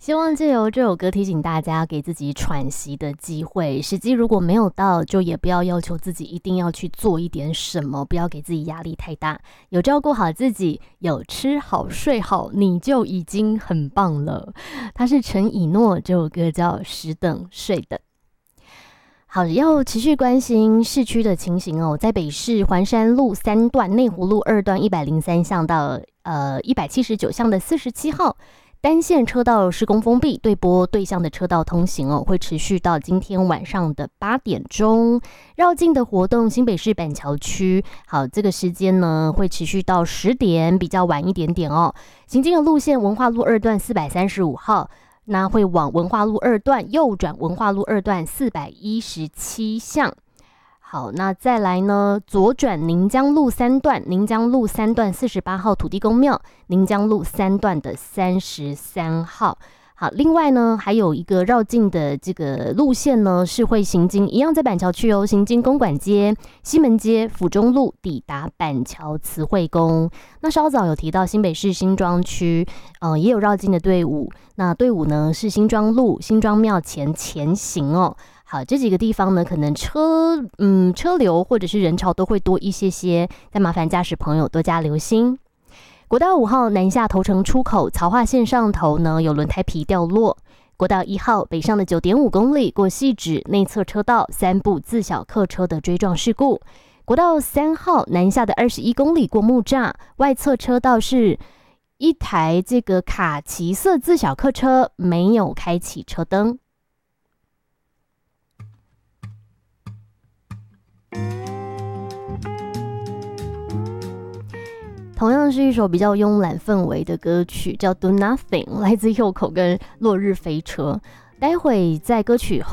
希望借由这首歌提醒大家，给自己喘息的机会。时机如果没有到，就也不要要求自己一定要去做一点什么，不要给自己压力太大。有照顾好自己，有吃好睡好，你就已经很棒了。他是陈以诺，这首歌叫《时等睡等》。好，要持续关心市区的情形哦。在北市环山路3段、内湖路2段103巷到179巷的47号。单线车道施工封闭，对拨对向的车道通行哦，会持续到今天晚上的8点钟。绕境的活动，新北市板桥区，好，这个时间呢会持续到10点，比较晚一点点哦。行经的路线，文化路2段435号，那会往文化路2段右转，文化路2段417巷。好，那再来呢？左转宁江路3段，宁江路3段48号土地公庙，宁江路3段的33号。好，另外呢，还有一个绕境的这个路线呢，是会行经一样在板桥区哦，行经公馆街、西门街、府中路，抵达板桥慈惠宫。那稍早有提到新北市新庄区，也有绕境的队伍。那队伍呢是新庄路、新庄庙前行哦。好，这几个地方呢，可能车流或者是人潮都会多一些，但麻烦驾驶朋友多加留心。国道5号南下头城出口曹化线上头呢有轮胎皮掉落。国道1号北上的9.5公里过汐止内侧车道3部自小客车的追撞事故。国道3号南下的21公里过木栅，外侧车道是一台这个卡其色自小客车没有开启车灯。同样是一首比较慵懒氛围的歌曲，叫《Do Nothing》，来自右口跟落日飞车。待会在歌曲后